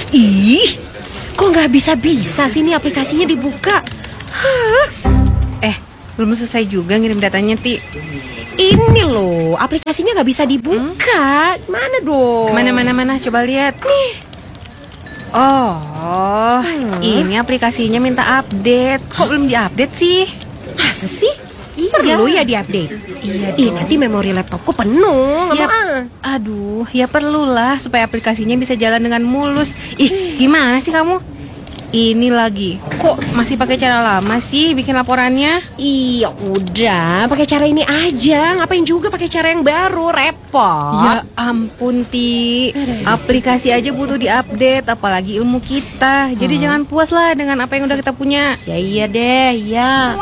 Ih, kok nggak bisa-bisa sih ini aplikasinya dibuka? Hah? Belum selesai juga ngirim datanya, Ti. Ini loh, aplikasinya nggak bisa dibuka. Mana dong? Mana, coba lihat. Nih. Oh, ini aplikasinya minta update. Kok belum diupdate sih? Masa sih? Iya. Perlu ya diupdate? Iya Ih, dong. nanti memori laptopku penuh. Nggak Ya, mau. aduh, ya perlulah supaya aplikasinya bisa jalan dengan mulus. Ih, gimana sih kamu? Ini lagi, kok masih pakai cara lama sih bikin laporannya? Iya udah, pakai cara ini aja. Ngapain juga pakai cara yang baru, repot. Ya ampun, Ti. Aplikasi aja butuh diupdate, apalagi ilmu kita. Jadi jangan puas lah dengan apa yang udah kita punya. Ya iya deh, ya.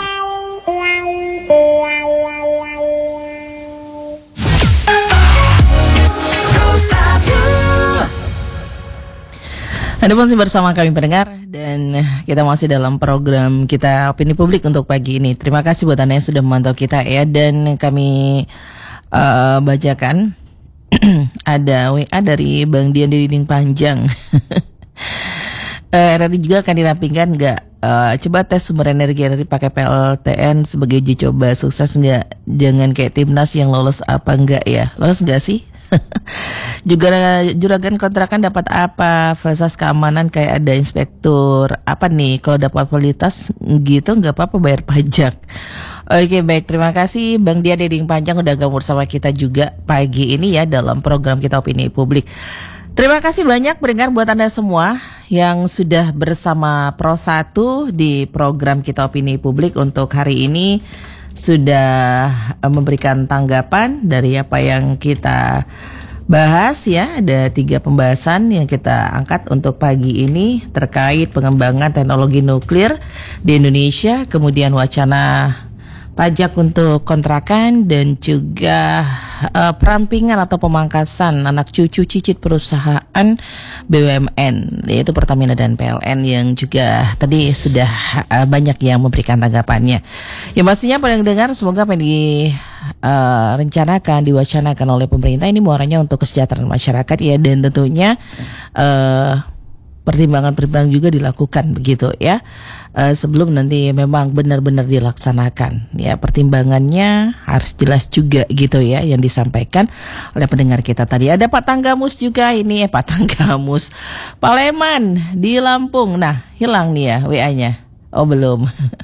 Anda masih bersama kami pendengar dan kita masih dalam program kita Opini Publik untuk pagi ini. Terima kasih buat Anda yang sudah memantau kita ya, dan kami bacakan ada WA dari Bang Dian di Dinding Panjang. RRI juga akan dirampingkan nggak? Coba tes sumber energi RRI pakai PLTN sebagai uji coba, sukses nggak? Jangan kayak timnas yang lolos apa enggak ya? Lolos nggak sih? Juga juragan kontrakan dapat apa? Fasilitas keamanan kayak ada inspektur. Apa nih? Kalau dapat fasilitas gitu nggak apa-apa bayar pajak. Oke, baik, terima kasih Bang Dia Deding Panjang udah gabung bersama kita juga pagi ini ya dalam program kita Opini Publik. Terima kasih banyak pendengar buat Anda semua yang sudah bersama Pro 1 di program kita Opini Publik untuk hari ini, sudah memberikan tanggapan dari apa yang kita bahas ya. Ada 3 pembahasan yang kita angkat untuk pagi ini terkait pengembangan teknologi nuklir di Indonesia, kemudian wacana pajak untuk kontrakan, dan juga perampingan atau pemangkasan anak cucu cicit perusahaan BUMN yaitu Pertamina dan PLN yang juga tadi sudah banyak yang memberikan tanggapannya. Ya pastinya pendengar, semoga apa yang direncanakan, diwacanakan oleh pemerintah ini muaranya untuk kesejahteraan masyarakat ya, dan tentunya pertimbangan-pertimbangan juga dilakukan begitu ya, sebelum nanti memang benar-benar dilaksanakan ya. Pertimbangannya harus jelas juga gitu ya yang disampaikan oleh pendengar kita tadi. Ada Pak Tanggamus juga ini, Pak Tanggamus Paleman di Lampung. Nah, hilang nih ya WA-nya. Oh belum.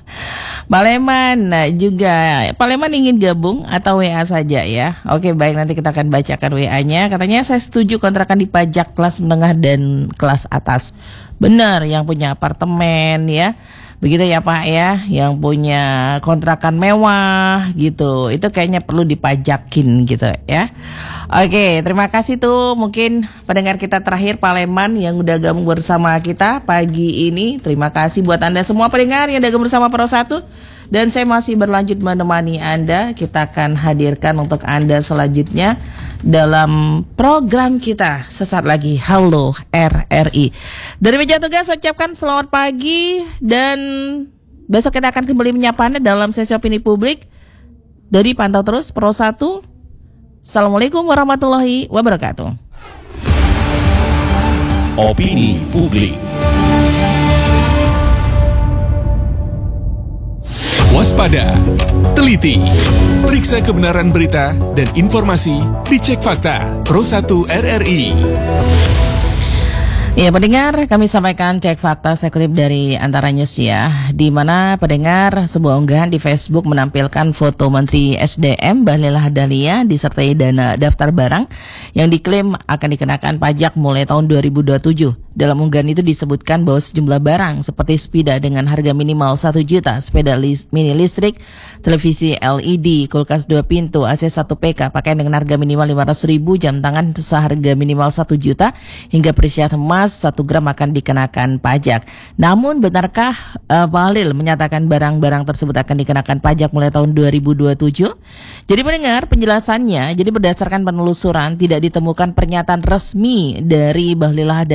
Paleman juga, Paleman ingin gabung atau WA saja ya? Oke baik, nanti kita akan bacakan WA-nya. Katanya saya setuju kontrakan dipajak kelas menengah dan kelas atas. Benar, yang punya apartemen ya, begitu ya Pak ya, yang punya kontrakan mewah gitu, itu kayaknya perlu dipajakin gitu ya. Oke, terima kasih tuh mungkin pendengar kita terakhir Paleman yang udah gabung bersama kita pagi ini. Terima kasih buat Anda semua pendengar yang udah gabung bersama Pro 1. Dan saya masih berlanjut menemani Anda. Kita akan hadirkan untuk Anda selanjutnya dalam program kita sesaat lagi, Halo RRI. Dari meja tugas saya ucapkan selamat pagi, dan besok kita akan kembali menyapa Anda dalam sesi Opini Publik. Dari pantau terus Pro 1. Assalamualaikum warahmatullahi wabarakatuh. Opini Publik. Waspada, teliti, periksa kebenaran berita dan informasi, dicek fakta. Pro 1 RRI. Ya pendengar, kami sampaikan cek fakta saya kutip dari Antara News ya, di mana pendengar sebuah unggahan di Facebook menampilkan foto Menteri SDM Bahlil Lahadalia disertai dana daftar barang yang diklaim akan dikenakan pajak mulai tahun 2027. Dalam unggahan itu disebutkan bahwa sejumlah barang seperti sepeda dengan harga minimal 1 juta, sepeda mini listrik, televisi LED, kulkas 2 pintu, AC 1 PK, pakaian dengan harga minimal 500.000, jam tangan seharga minimal 1 juta, hingga perisian emas 1 gram akan dikenakan pajak. Namun benarkah Bahlil menyatakan barang-barang tersebut akan dikenakan pajak mulai tahun 2027? Jadi mendengar penjelasannya, jadi berdasarkan penelusuran tidak ditemukan pernyataan resmi dari Bahlil Lahadalia maupun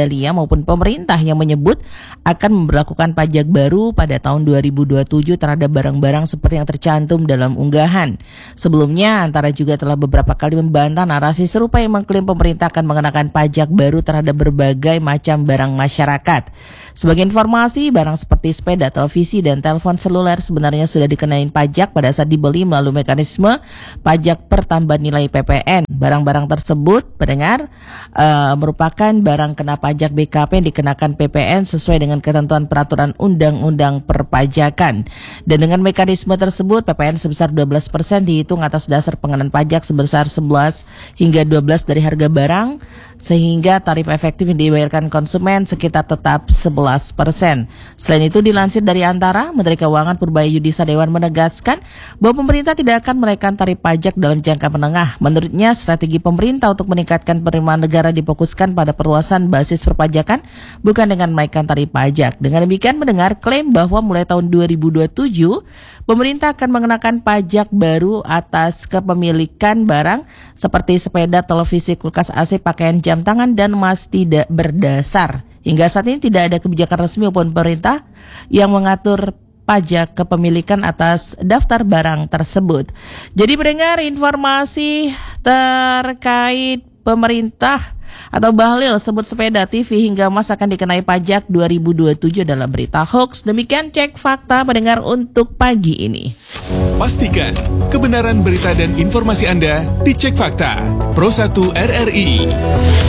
maupun pemerintah yang menyebut akan memberlakukan pajak baru pada tahun 2027 terhadap barang-barang seperti yang tercantum dalam unggahan. Sebelumnya, Antara juga telah beberapa kali membantah narasi serupa yang mengklaim pemerintah akan mengenakan pajak baru terhadap berbagai macam barang masyarakat. Sebagai informasi, barang seperti sepeda, televisi, dan telepon seluler sebenarnya sudah dikenain pajak pada saat dibeli melalui mekanisme pajak pertambahan nilai PPN. Barang-barang tersebut, pendengar, merupakan barang kena pajak BKP yang dikenakan PPN sesuai dengan ketentuan peraturan undang-undang perpajakan. Dan dengan mekanisme tersebut, PPN sebesar 12% dihitung atas dasar pengenaan pajak sebesar 11 hingga 12 dari harga barang, sehingga tarif efektif yang dibayarkan konsumen sekitar tetap 11%. Selain itu, dilansir dari Antara, Menteri Keuangan Purbaya Sadewan menegaskan bahwa pemerintah tidak akan menaikkan tarif pajak dalam jangka menengah. Menurutnya, strategi pemerintah untuk meningkatkan penerimaan negara difokuskan pada perluasan basis perpajakan, bukan dengan menaikkan tarif pajak. Dengan demikian, mendengar klaim bahwa mulai tahun 2027, pemerintah akan mengenakan pajak baru atas kepemilikan barang seperti sepeda, televisi, kulkas, AC, pakaian, jam tangan, dan emas tidak berdasar. Hingga saat ini tidak ada kebijakan resmi maupun pemerintah yang mengatur pajak kepemilikan atas daftar barang tersebut. Jadi mendengar informasi terkait pemerintah atau Bahlil sebut sepeda, TV hingga emas akan dikenai pajak 2027 dalam berita hoax. Demikian cek fakta pendengar untuk pagi ini. Pastikan kebenaran berita dan informasi Anda dicek fakta. Pro 1 RRI.